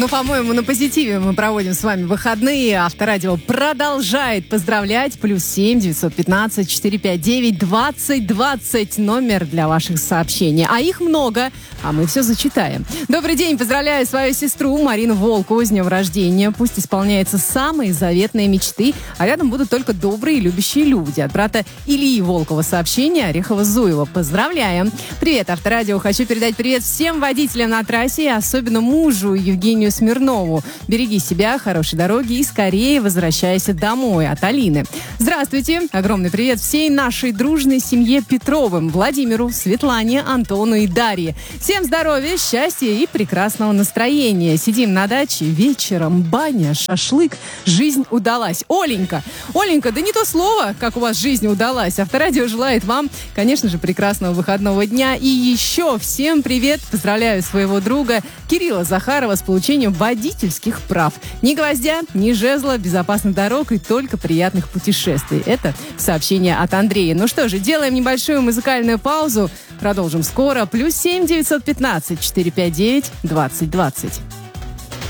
Ну, по-моему, на позитиве мы проводим с вами выходные. Авторадио продолжает поздравлять. +7 915 459 20 20 номер для ваших сообщений. А их много, а мы все зачитаем. Добрый день, поздравляю свою сестру Марину Волкову с днем рождения. Пусть исполняются самые заветные мечты, а рядом будут только добрые и любящие люди. От брата Ильи Волкова сообщение Орехова-Зуева. Поздравляем. Привет, Авторадио. Хочу передать привет всем водителям на трассе, особенно мужу Евгению Смирнову. Береги себя, хорошей дороги и скорее возвращайся домой. От Алины. Здравствуйте. Огромный привет всей нашей дружной семье Петровым. Владимиру, Светлане, Антону и Дарье. Всем здоровья, счастья и прекрасного настроения. Сидим на даче, вечером баня, шашлык. Жизнь удалась. Оленька, да не то слово, как у вас жизнь удалась. Авторадио желает вам, конечно же, прекрасного выходного дня. И еще всем привет. Поздравляю своего друга Кирилла Захарова с получением водительских прав. Ни гвоздя, ни жезла, безопасных дорог и только приятных путешествий. Это сообщение от Андрея. Ну что же, делаем небольшую музыкальную паузу. Продолжим скоро. +7 915 459 20 20.